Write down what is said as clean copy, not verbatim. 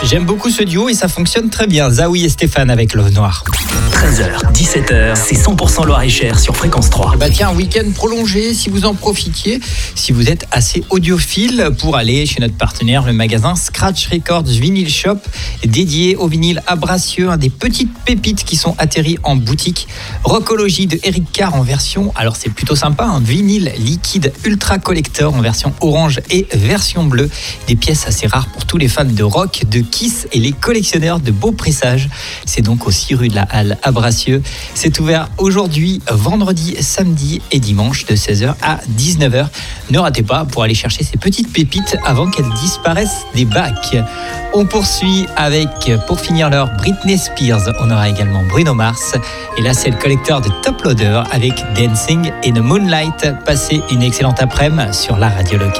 J'aime beaucoup ce duo et ça fonctionne très bien. Zaoui et Stéphane avec Love Noir. 13h, 17h, c'est 100% Loir-et-Cher sur Fréquence 3. Tiens, un week-end prolongé, si vous en profitiez, si vous êtes assez audiophile, pour aller chez notre partenaire, le magasin Scratch Records Vinyl Shop, dédié au vinyle Abrasieux, des petites pépites qui sont atterries en boutique. Rockologie de Eric Carr en version, alors c'est plutôt sympa, un vinyle liquide ultra collector en version orange et version bleue. Des pièces assez rares pour tous les fans de rock, de Kiss et les collectionneurs de beaux présages. C'est donc aussi rue de la Halle à Bracieux. C'est ouvert aujourd'hui, vendredi, samedi et dimanche de 16h à 19h. Ne ratez pas pour aller chercher ces petites pépites avant qu'elles disparaissent des bacs. On poursuit avec, pour finir l'heure, Britney Spears. On aura également Bruno Mars. Et là, c'est le collecteur de Top Loader avec Dancing in the Moonlight. Passez une excellente après-midi sur la radio locale.